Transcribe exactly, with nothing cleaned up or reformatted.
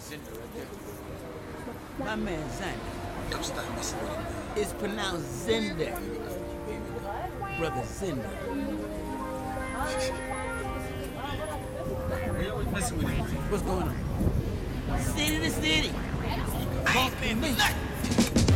Zinder right there. My man Zinder. Don't stop messing with him. It's pronounced Zinder. Brother Zinder. We always messing with him. What's going on? City to city. Bump in me.